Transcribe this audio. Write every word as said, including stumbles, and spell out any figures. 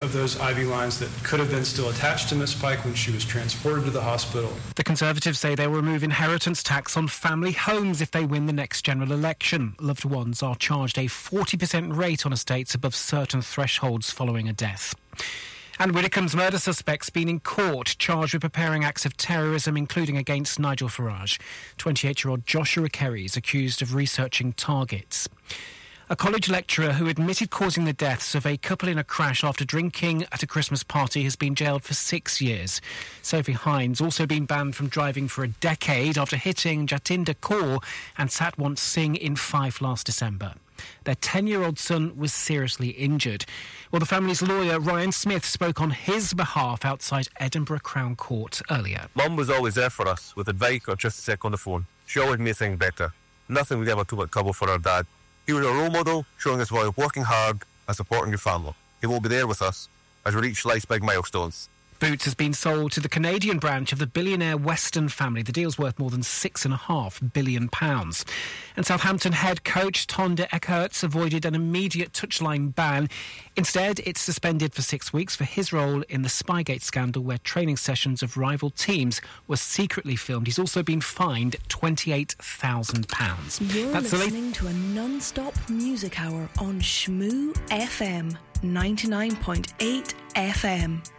of those I V lines that could have been still attached to Miss Pike when she was transported to the hospital. The Conservatives say they will remove inheritance tax on family homes if they win the next general election. Loved ones are charged a forty percent rate on estates above certain thresholds following a death. And Widdicombe's murder suspect's been in court, charged with preparing acts of terrorism, including against Nigel Farage. twenty-eight-year-old Joshua Kerry is accused of researching targets. A college lecturer who admitted causing the deaths of a couple in a crash after drinking at a Christmas party has been jailed for six years. Sophie Hines also been banned from driving for a decade after hitting Jatinder Kaur and Satwant Singh in Fife last December. Their ten-year-old son was seriously injured. Well, the family's lawyer, Ryan Smith, spoke on his behalf outside Edinburgh Crown Court earlier. Mum was always there for us, with advice or just a sec on the phone. She always made things better. Nothing would ever too much trouble for our dad. He was a role model, showing us why working hard and supporting your family. He will be there with us as we reach life's big milestones. Boots has been sold to the Canadian branch of the billionaire Weston family. The deal's worth more than six and a half billion pounds. And Southampton head coach Tonda Eckerts avoided an immediate touchline ban. Instead, it's suspended for six weeks for his role in the Spygate scandal, where training sessions of rival teams were secretly filmed. He's also been fined twenty-eight thousand pounds. You're That's listening to a non-stop music hour on Shmoo F M ninety-nine point eight F M.